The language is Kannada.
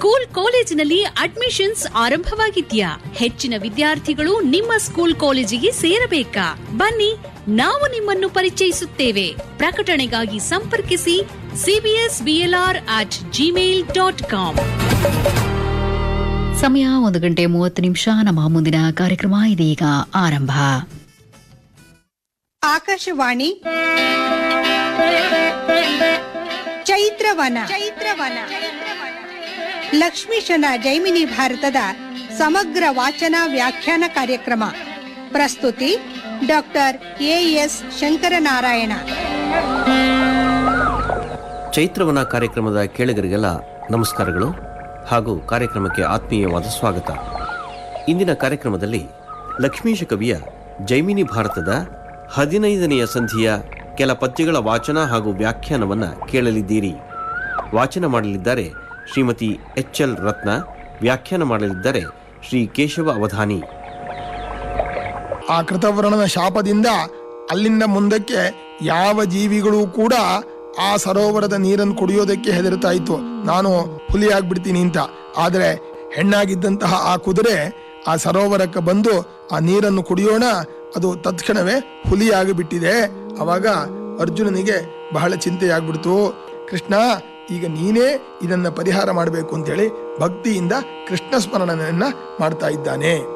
ಸ್ಕೂಲ್ ಕಾಲೇಜಿನಲ್ಲಿ ಅಡ್ಮಿಷನ್ಸ್ ಆರಂಭವಾಗಿದ್ಯಾ? ಹೆಚ್ಚಿನ ವಿದ್ಯಾರ್ಥಿಗಳು ನಿಮ್ಮ ಸ್ಕೂಲ್ ಕಾಲೇಜಿಗೆ ಸೇರಬೇಕಾ? ಬನ್ನಿ, ನಾವು ನಿಮ್ಮನ್ನು ಪರಿಚಯಿಸುತ್ತೇವೆ. ಪ್ರಕಟಣೆಗಾಗಿ ಸಂಪರ್ಕಿಸಿ cbsblr@gmail.com. ಸಮಯ 1:30 ನಮ್ಮ ಮುಂದಿನ ಕಾರ್ಯಕ್ರಮ ಇದೀಗ ಆರಂಭ. ಆಕಾಶವಾಣಿ ಚೈತ್ರವನ ಲಕ್ಷ್ಮೀಶನ ಜೈಮಿನಿ ಭಾರತದ ಸಮಗ್ರ ವಾಚನ ವ್ಯಾಖ್ಯಾನ ಕಾರ್ಯಕ್ರಮ. ಪ್ರಸ್ತುತಿ ಡಾಕ್ಟರ್ ಎಎಸ್ ಶಂಕರನಾರಾಯಣ. ಚೈತ್ರವನ ಕಾರ್ಯಕ್ರಮದ ಕೇಳಿಗರಿಗೆಲ್ಲ ನಮಸ್ಕಾರಗಳು ಹಾಗೂ ಕಾರ್ಯಕ್ರಮಕ್ಕೆ ಆತ್ಮೀಯವಾದ ಸ್ವಾಗತ. ಇಂದಿನ ಕಾರ್ಯಕ್ರಮದಲ್ಲಿ ಲಕ್ಷ್ಮೀಶ ಕವಿಯ ಜೈಮಿನಿ ಭಾರತದ 15ನೆಯ ಸಂಧಿಯ ಕೆಲ ಪದ್ಯಗಳ ವಾಚನ ಹಾಗೂ ವ್ಯಾಖ್ಯಾನವನ್ನು ಕೇಳಲಿದ್ದೀರಿ. ವಾಚನ ಮಾಡಲಿದ್ದಾರೆ ಶ್ರೀಮತಿ ಎಚ್.ಎಲ್. ರತ್ನ, ವ್ಯಾಖ್ಯಾನ ಮಾಡಲಿದ್ದಾರೆ ಶ್ರೀ ಕೇಶವ ಅವಧಾನಿ. ಆ ಕೃತವರ್ಣನ ಶಾಪದಿಂದ ಅಲ್ಲಿಂದ ಮುಂದಕ್ಕೆ ಯಾವ ಜೀವಿಗಳೂ ಕೂಡ ಆ ಸರೋವರದ ನೀರನ್ನು ಕುಡಿಯೋದಕ್ಕೆ ಹೆದರ್ತಾ ಇತ್ತು, ನಾನು ಹುಲಿ ಆಗ್ಬಿಡ್ತೀನಿ ಅಂತ. ಆದರೆ ಹೆಣ್ಣಾಗಿದ್ದಂತಹ ಆ ಕುದುರೆ ಆ ಸರೋವರಕ್ಕೆ ಬಂದು ಆ ನೀರನ್ನು ಕುಡಿಯೋಣ, ಅದು ತತ್ಕ್ಷಣವೇ ಹುಲಿಯಾಗಿಬಿಟ್ಟಿದೆ. ಅವಾಗ ಅರ್ಜುನನಿಗೆ ಬಹಳ ಚಿಂತೆಯಾಗ್ಬಿಡ್ತು. ಕೃಷ್ಣ, ಈಗ ನೀನೇ ಇದನ್ನ ಪರಿಹಾರ ಮಾಡಬೇಕು ಅಂತೇಳಿ ಭಕ್ತಿಯಿಂದ ಕೃಷ್ಣ ಸ್ಮರಣೆಯನ್ನ ಮಾಡ್ತಾ ಇದ್ದಾನೆ.